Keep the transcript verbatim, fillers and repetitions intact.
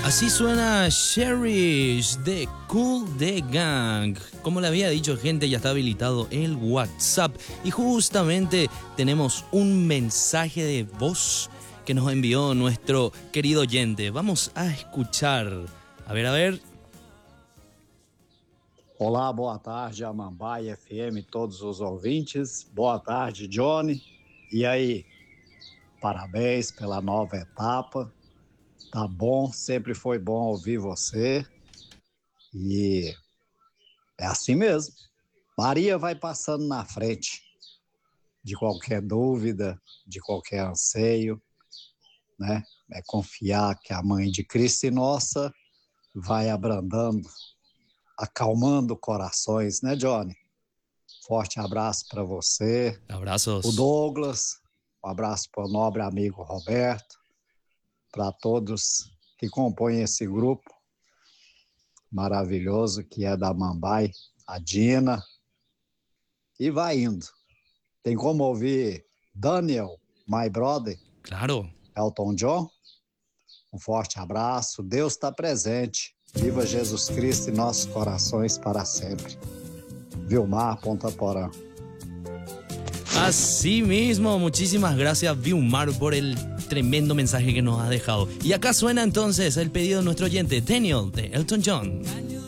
Así suena Cherish de Kool The Gang. Como le había dicho, gente, ya está habilitado el WhatsApp y justamente tenemos un mensaje de voz que nos envió nuestro querido oyente. Vamos a escuchar. A ver, a ver. Olá, boa tarde, Amambai F M, todos os ouvintes. Boa tarde, Johnny. E aí, parabéns pela nova etapa. Tá bom, sempre foi bom ouvir você. E é assim mesmo. Maria vai passando na frente de qualquer dúvida, de qualquer anseio, né? É confiar que a mãe de Cristo e nossa vai abrandando, acalmando corações, né, Johnny? Forte abraço para você. Abraços. O Douglas, um abraço para o nobre amigo Roberto, para todos que compõem esse grupo maravilhoso que é da Mambai, a Dina, e vai indo. Tem como ouvir Daniel, My Brother? Claro. Elton John? Um forte abraço, Deus está presente. Viva Jesus Cristo em nossos corações para sempre. Vilmar, Ponta Porã. Así mismo, muchísimas gracias Vilmar por el tremendo mensaje que nos ha dejado. Y acá suena entonces el pedido de nuestro oyente, Daniel de Elton John.